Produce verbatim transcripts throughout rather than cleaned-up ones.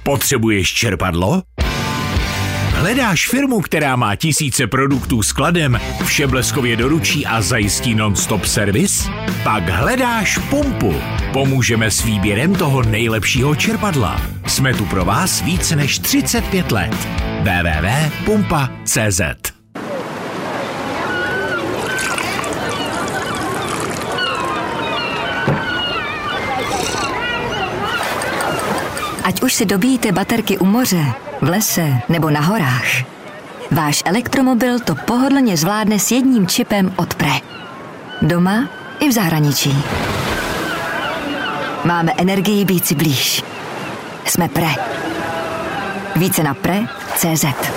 Potřebuješ čerpadlo? Hledáš firmu, která má tisíce produktů skladem, vše bleskově doručí a zajistí non-stop servis? Pak hledáš Pumpu. Pomůžeme s výběrem toho nejlepšího čerpadla. Jsme tu pro vás více než třicet pět let. w w w tečka pumpa tečka c z Ať už si dobíjíte baterky u moře, v lese nebo na horách, váš elektromobil to pohodlně zvládne s jedním čipem od Pre. Doma i v zahraničí. Máme energii být si blíž. Jsme Pre. Více na pre tečka cé zet.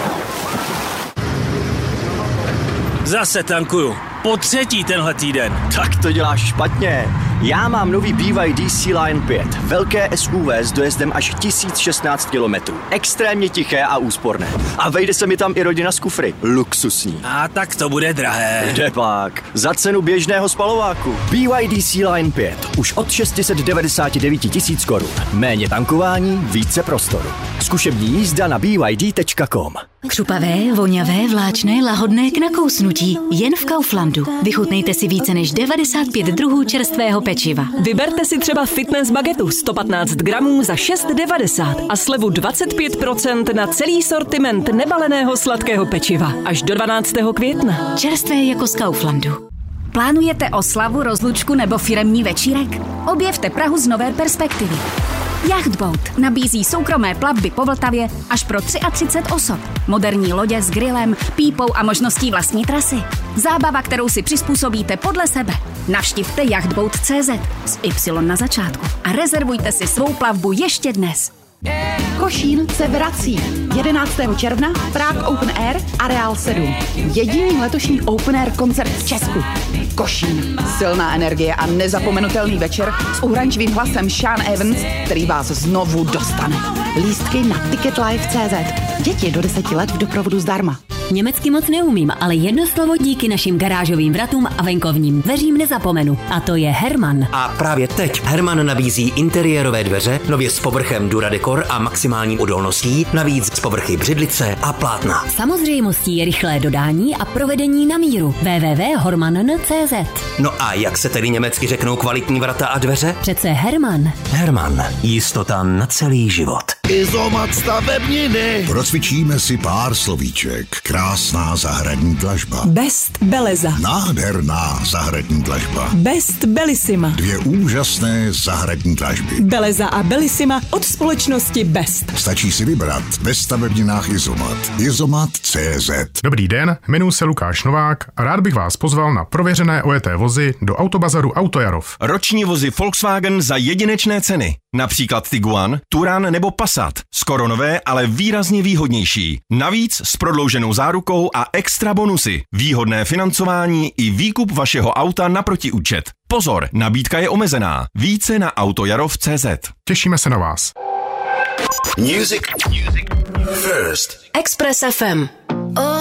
Zase tankuju. Po třetí tenhle týden. Tak to děláš špatně. Já mám nový B Y D C-Line pět. Velké S U V s dojezdem až tisíc šestnáct kilometrů. Extrémně tiché a úsporné. A vejde se mi tam i rodina z kufry. Luxusní. A tak to bude drahé. Kde pak? Za cenu běžného spalováku. B Y D C-Line pět. Už od šest set devadesát devět tisíc korun. Méně tankování, více prostoru. Zkušební jízda na b y d tečka com. Křupavé, voňavé, vláčné, lahodné k nakousnutí. Jen v Kauflandu. Vychutnejte si více než devadesát pět druhů čerstvého pečiva. Vyberte si třeba fitness bagetu sto patnáct gramů za šest devadesát a slevu dvacet pět procent na celý sortiment nebaleného sladkého pečiva. Až do dvanáctého května. Čerstvé jako z Kauflandu. Plánujete oslavu, rozlučku nebo firemní večírek? Objevte Prahu z nové perspektivy. Yachtboat nabízí soukromé plavby po Vltavě až pro třicet tři osob. Moderní lodě s grillem, pípou a možností vlastní trasy. Zábava, kterou si přizpůsobíte podle sebe. Navštivte yachtboat tečka cé zet s Y na začátku a rezervujte si svou plavbu ještě dnes. Košín se vrací. jedenáctého června Prague Open Air Areál sedm. Jediný letošní Open Air koncert v Česku. Košín. Silná energie a nezapomenutelný večer s uhrančivým hlasem Sean Evans, který vás znovu dostane. Lístky na ticket live tečka cé zet. Děti do deseti let v doprovodu zdarma. Německy moc neumím, ale jedno slovo díky našim garážovým vratům a venkovním dveřím nezapomenu. A to je Herman. A právě teď Herman nabízí interiérové dveře, nově s povrchem Duradecor a maximální odolností, navíc z povrchy břidlice a plátna. Samozřejmostí je rychlé dodání a provedení na míru. w w w tečka horman tečka cé zet. No a jak se tedy německy řeknou kvalitní vrata a dveře? Přece Herman. Herman. Jistota na celý život. Izomat stavebniny. Procvičíme si pár slovíček. Krásná zahradní dlažba. Best Beleza. Nádherná zahradní dlažba. Best Bellissima. Dvě úžasné zahradní dlažby. Beleza a Bellissima od společnosti Best. Stačí si vybrat ve stavebninách Izomat. Izomat tečka cé zet. Dobrý den, jmenuji se Lukáš Novák a rád bych vás pozval na prověřené ojeté vozy do Autobazaru Autojarov. Roční vozy Volkswagen za jedinečné ceny. Například Tiguan, Touran nebo Passat. Skoro nové, ale výrazně výhodnější. Navíc s prodlouženou zárukou a extra bonusy. Výhodné financování i výkup vašeho auta na protiúčet. Pozor, nabídka je omezená. Více na autojarov tečka cé zet. Těšíme se na vás. Music. Music. First. Express F M.